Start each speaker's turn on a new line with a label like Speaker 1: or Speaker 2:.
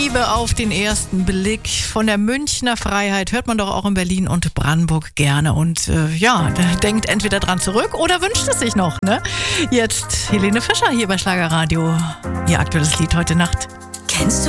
Speaker 1: Liebe auf den ersten Blick. Von der Münchner Freiheit hört man doch auch in Berlin und Brandenburg gerne. Und denkt entweder dran zurück oder wünscht es sich noch. Ne? Jetzt Helene Fischer hier bei Schlagerradio. Ihr aktuelles Lied heute Nacht.
Speaker 2: Kennst du